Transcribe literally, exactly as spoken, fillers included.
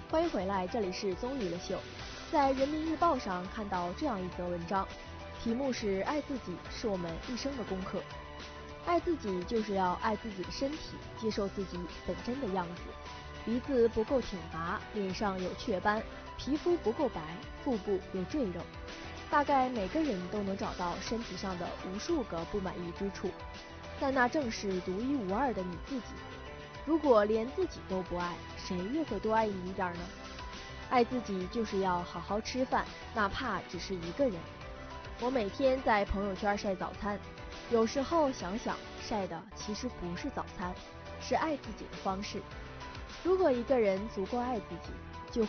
欢迎回来，这里是综娱乐秀。在人民日报上看到这样一则文章，题目是“爱自己是我们一生的功课”。爱自己就是要爱自己的身体，接受自己本真的样子。鼻子不够挺拔，脸上有雀斑，皮肤不够白，腹部有赘肉。大概每个人都能找到身体上的无数个不满意之处，但那正是独一无二的你自己。如果连自己都不爱，谁又会多爱你一点呢？爱自己就是要好好吃饭，哪怕只是一个人。我每天在朋友圈晒早餐，有时候想想，晒的其实不是早餐，是爱自己的方式。如果一个人足够爱自己，